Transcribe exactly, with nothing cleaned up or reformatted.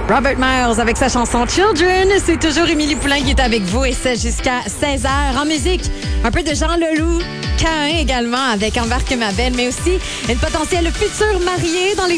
Robert Miles avec sa chanson Children. C'est toujours Émilie Poulain qui est avec vous et c'est jusqu'à seize heures. En musique, un peu de Jean Leloup. Caïn également avec Embarque ma belle, mais aussi une potentielle future mariée dans les